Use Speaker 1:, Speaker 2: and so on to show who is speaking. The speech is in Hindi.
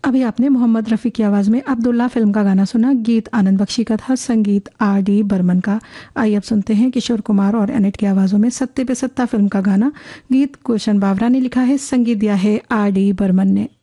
Speaker 1: अभी आपने मोहम्मद रफ़ी की आवाज़ में अब्दुल्ला फ़िल्म का गाना सुना। गीत आनंद बख्शी का था, संगीत आर डी बर्मन का। आइए अब सुनते हैं किशोर कुमार और एनेट की आवाज़ों में सत्ते पे सत्ता फ़िल्म का गाना। गीत गुलशन बावरा ने लिखा है, संगीत दिया है आर डी बर्मन ने।